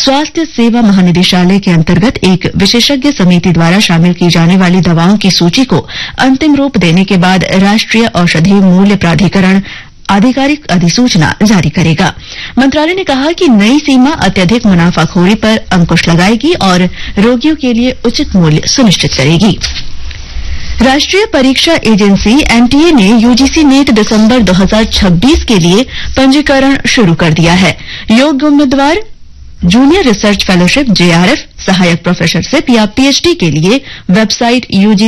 स्वास्थ्य सेवा महानिदेशालय के अंतर्गत एक विशेषज्ञ समिति द्वारा शामिल की जाने वाली दवाओं की सूची को अंतिम रूप देने के बाद राष्ट्रीय औषधि मूल्य प्राधिकरण आधिकारिक अधिसूचना जारी करेगा। मंत्रालय ने कहा कि नई सीमा अत्यधिक मुनाफाखोरी पर अंकुश लगाएगी और रोगियों के लिए उचित मूल्य सुनिश्चित करेगी। राष्ट्रीय परीक्षा एजेंसी एनटीए ने यूजीसी नीट दिसंबर 2026 के लिए पंजीकरण शुरू कर दिया है। योग्य उम्मीदवार जूनियर रिसर्च फेलोशिप जेआरएफ, सहायक प्रोफेसरशिप या पीएचडी के लिए वेबसाइट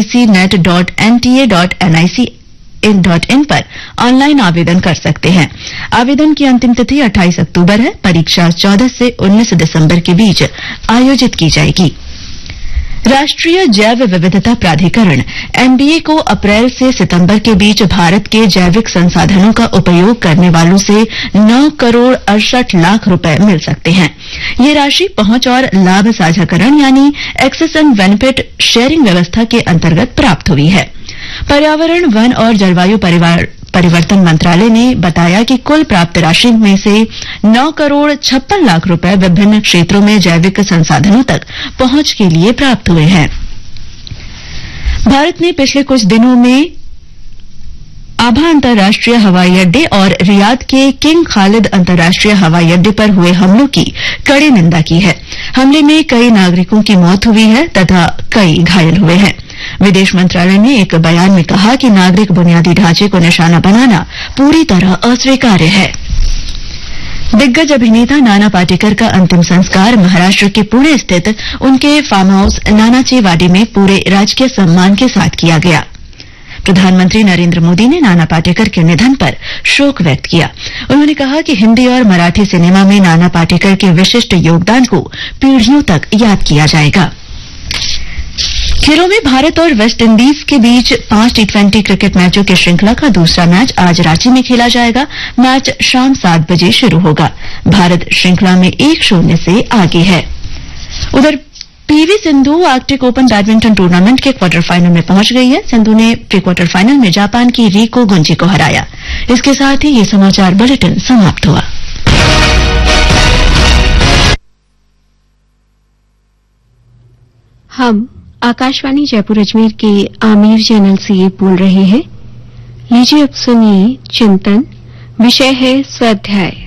ugcnet.nta.nic.in पर ऑनलाइन आवेदन कर सकते हैं। आवेदन की अंतिम तिथि 28 अक्टूबर है। परीक्षा 14 से 19 दिसंबर के बीच आयोजित की जाएगी। राष्ट्रीय जैव विविधता प्राधिकरण एनबीए को अप्रैल से सितंबर के बीच भारत के जैविक संसाधनों का उपयोग करने वालों से 9 करोड़ 68 लाख रुपए मिल सकते हैं। ये राशि पहुंच और लाभ साझाकरण यानी एक्सेस एंड बेनिफिट शेयरिंग व्यवस्था के अंतर्गत प्राप्त हुई है। पर्यावरण, वन और जलवायु परिवर्तन मंत्रालय ने बताया कि कुल प्राप्त राशि में से 9 करोड़ 56 लाख रुपए विभिन्न क्षेत्रों में जैविक संसाधनों तक पहुंच के लिए प्राप्त हुए हैं। भारत ने पिछले कुछ दिनों में आभा अंतर्राष्ट्रीय हवाई अड्डे और रियाद के किंग खालिद अंतर्राष्ट्रीय हवाई अड्डे पर हुए हमलों की कड़ी निंदा की है। हमले में कई नागरिकों की मौत हुई है तथा कई घायल हुए हैं। विदेश मंत्रालय ने एक बयान में कहा कि नागरिक बुनियादी ढांचे को निशाना बनाना पूरी तरह अस्वीकार्य है। दिग्गज अभिनेता नाना पाटेकर का अंतिम संस्कार महाराष्ट्र के पुणे स्थित उनके फार्म हाउस नानाची वाडी में पूरे राजकीय सम्मान के साथ किया गया। प्रधानमंत्री नरेंद्र मोदी ने नाना पाटेकर के निधन पर शोक व्यक्त किया। उन्होंने कहा कि हिंदी और मराठी सिनेमा में नाना पाटेकर के विशिष्ट योगदान को पीढ़ियों तक याद किया जाएगा। खेलों में भारत और वेस्ट इंडीज के बीच 5 टी20 क्रिकेट मैचों की श्रृंखला का दूसरा मैच आज रांची में खेला जाएगा। मैच शाम 7 बजे शुरू होगा। भारत श्रृंखला में 1-0 से आगे है। उधर PV Sindhu Arctic open badminton tournament के क्वार्टर फाइनल में पहुंच गई है। सिंधु ने प्री क्वार्टर फाइनल में जापान की रीको गुंजी को हराया। इसके साथ ही ये समाचार बुलेटिन समाप्त हुआ। हम आकाशवाणी जयपुर अजमेर के आमिर चैनल से बोल रहे हैं। लीजिए अब सुनिए चिंतन। विषय है स्वाध्याय।